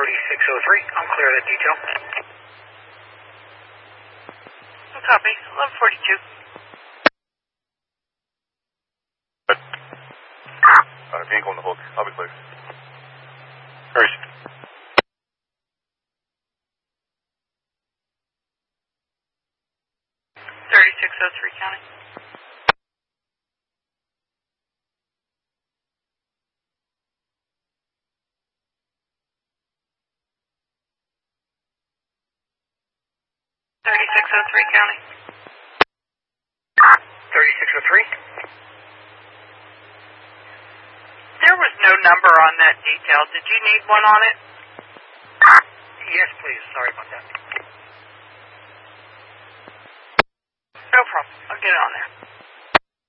I'm clear of that detail. Copy. 1142. Vehicle on the hook. I'll be clear. Hurry. 3603 County. County. 3603. There was no number on that detail. Did you need one on it? Yes, please. Sorry about that. No problem. I'll get it on there.